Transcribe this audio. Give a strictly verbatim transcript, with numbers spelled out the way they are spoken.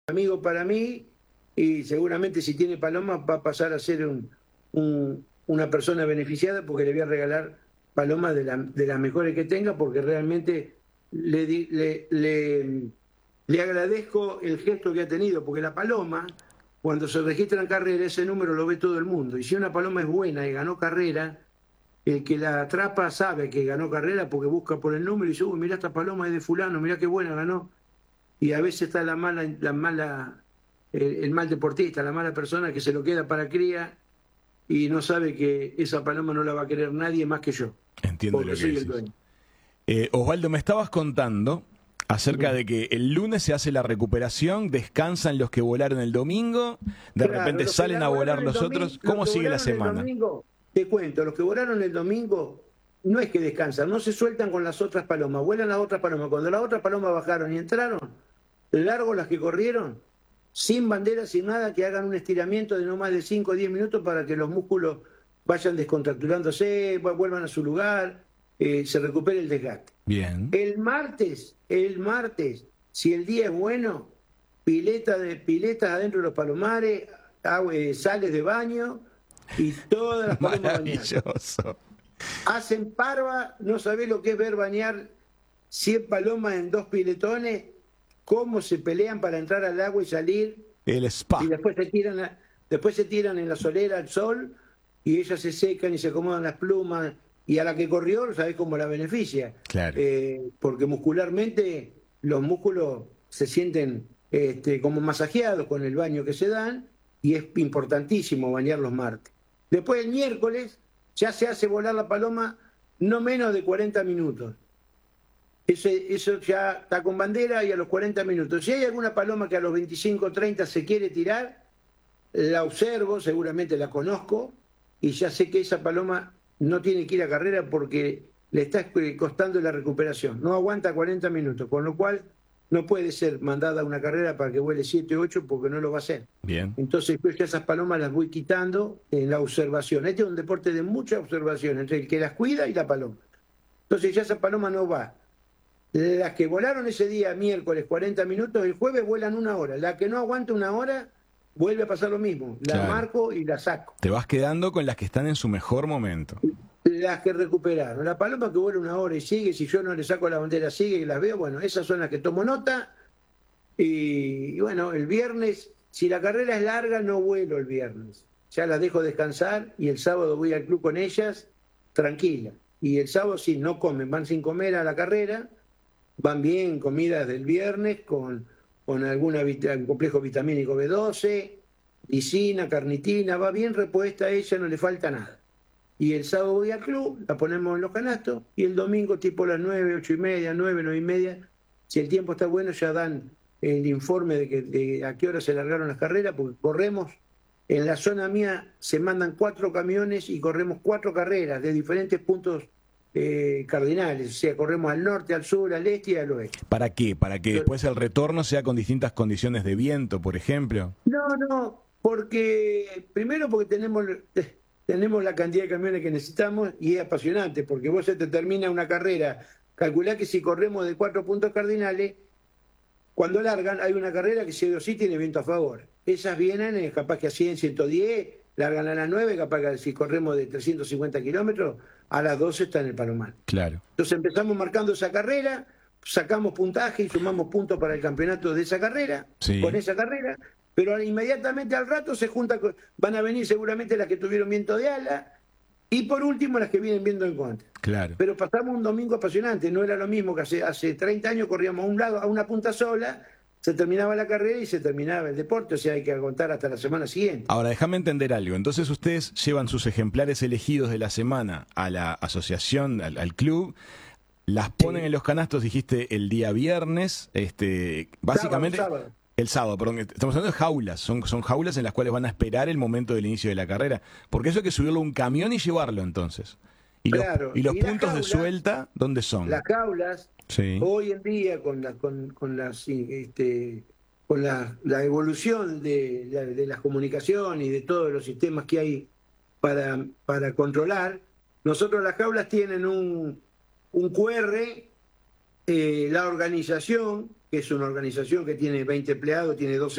amigo para mí, y seguramente si tiene palomas va a pasar a ser un, un, una persona beneficiada, porque le voy a regalar palomas de, la, de las mejores que tenga, porque realmente le, le, le, le agradezco el gesto que ha tenido, porque la paloma, cuando se registra en carrera, ese número lo ve todo el mundo, y si una paloma es buena y ganó carrera, el que la atrapa sabe que ganó carrera porque busca por el número y dice, uy, mirá, esta paloma es de fulano, mirá qué buena ganó. Y a veces está la mala, la mala, el, el mal deportista, la mala persona que se lo queda para cría y no sabe que esa paloma no la va a querer nadie más que yo. Entiendo lo que soy el decís. dueño. Eh, Osvaldo, me estabas contando acerca de que el lunes se hace la recuperación, descansan los que volaron el domingo, de Claro, repente los que salen la a volar volaron el los domingo- otros. ¿Cómo los que sigue la volaron el semana? domingo, te cuento, los que volaron el domingo no es que descansan, no se sueltan con las otras palomas, vuelan las otras palomas. Cuando las otras palomas bajaron y entraron, largo las que corrieron, sin bandera, sin nada, que hagan un estiramiento de no más de cinco o diez minutos para que los músculos vayan descontracturándose, vuelvan a su lugar, eh, se recupere el desgaste. Bien. El martes, el martes, si el día es bueno, pileta de, piletas adentro de los palomares, agua, eh, sales de baño y todas las palomas bañadas. Maravilloso. Hacen parva, no sabés lo que es ver bañar cien palomas en dos piletones, cómo se pelean para entrar al agua y salir, El spa. y después se tiran, a, después se tiran en la solera al sol, y ellas se secan y se acomodan las plumas, y a la que corrió, sabés cómo la beneficia. Claro. Eh, porque muscularmente los músculos se sienten este, como masajeados con el baño que se dan, y es importantísimo bañar los martes. Después el miércoles ya se hace volar la paloma no menos de cuarenta minutos. Ese, eso ya está con bandera y a los cuarenta minutos. Si hay alguna paloma que a los veinticinco o treinta se quiere tirar, la observo, seguramente la conozco, y ya sé que esa paloma no tiene que ir a carrera porque le está costando la recuperación. No aguanta cuarenta minutos, con lo cual no puede ser mandada a una carrera para que vuele siete o ocho porque no lo va a hacer. Bien. Entonces, pues ya esas palomas las voy quitando en la observación. Este es un deporte de mucha observación entre el que las cuida y la paloma. Entonces ya esa paloma no va. Las que volaron ese día, miércoles, cuarenta minutos, el jueves vuelan una hora. La que no aguanta una hora, vuelve a pasar lo mismo. La Claro. marco y la saco. Te vas quedando con las que están en su mejor momento. Las que recuperaron. La paloma que vuela una hora y sigue, si yo no le saco la bandera, sigue y las veo, bueno, esas son las que tomo nota. Y, y bueno, el viernes, si la carrera es larga, no vuelo el viernes. Ya las dejo descansar y el sábado voy al club con ellas, tranquila. Y el sábado sí, no comen, van sin comer a la carrera, van bien comidas del viernes con, con alguna un complejo vitamínico B doce, lisina, carnitina, va bien repuesta a ella, no le falta nada. Y el sábado voy al club, la ponemos en los canastos, y el domingo tipo las nueve, ocho y media, nueve, nueve y media, si el tiempo está bueno ya dan el informe de, que, de a qué hora se largaron las carreras, porque corremos, en la zona mía se mandan cuatro camiones y corremos cuatro carreras de diferentes puntos eh, cardinales, o sea, corremos al norte, al sur, al este y al oeste. ¿Para qué? ¿Para que después el retorno sea con distintas condiciones de viento, por ejemplo? No, no, porque primero porque tenemos... Tenemos la cantidad de camiones que necesitamos y es apasionante, porque vos se te termina una carrera, calculá que si corremos de cuatro puntos cardinales, cuando largan hay una carrera que sí o sí tiene viento a favor. Esas vienen eh, capaz que a cien, ciento diez, largan a las nueve, capaz que si corremos de trescientos cincuenta kilómetros, a las doce está en el Palomar. Claro. Entonces empezamos marcando esa carrera, sacamos puntaje y sumamos puntos para el campeonato de esa carrera, Sí. con esa carrera, pero inmediatamente al rato se junta, con, van a venir seguramente las que tuvieron viento de ala y por último las que vienen viendo en contra. Claro. Pero pasamos un domingo apasionante, no era lo mismo que hace, hace treinta años corríamos a un lado, a una punta sola, se terminaba la carrera y se terminaba el deporte, o sea, hay que aguantar hasta la semana siguiente. Ahora, déjame entender algo. Entonces ustedes llevan sus ejemplares elegidos de la semana a la asociación, al, al club, las ponen Sí. en los canastos, dijiste, el día viernes, este, básicamente... Sábado, sábado. El sábado, perdón, estamos hablando de jaulas, son, son jaulas en las cuales van a esperar el momento del inicio de la carrera, porque eso hay que subirlo a un camión y llevarlo entonces. Y Claro, los, y los y las puntos de jaulas- suelta, ¿dónde son? Las jaulas, Sí. hoy en día con la, con, con las, este, con la, la evolución de, la- de las comunicaciones y de todos los sistemas que hay para, para controlar, nosotros las jaulas tienen un, un Q R, eh, la organización, que es una organización que tiene veinte empleados, tiene doce